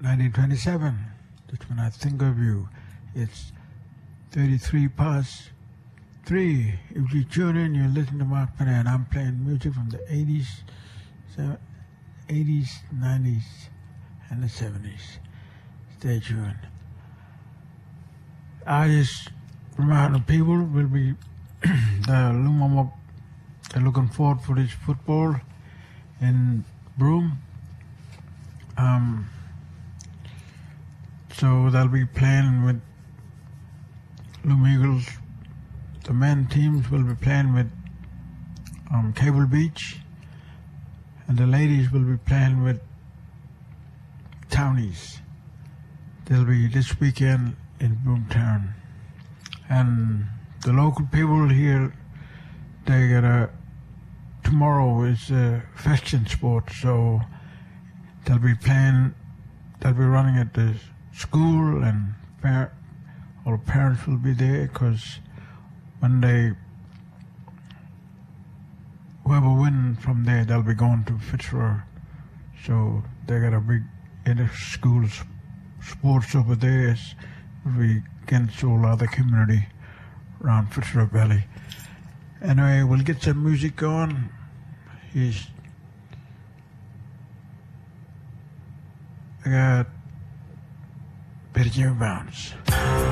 1927. That's when I think of you. It's 33 past 3. If you tune in, you listen to Mark Penny, and I'm playing music from the 80s, 90s, and the 70s. Stay tuned. I just remind the people will be they're looking forward for this football in Broome. So they'll be playing with Loom Eagles. The men teams will be playing with Cable Beach, and the ladies will be playing with Townies. They'll be this weekend in Boomtown. And the local people here, they get tomorrow is fashion sport, so they'll be running at the school, and all parents will be there, because when whoever win from there, they'll be going to Fitzroy. So they got a big inter-school sports over there. We against all other community around Fitzroy Valley. Anyway, we'll get some music going. I got Betty Jane Bounce.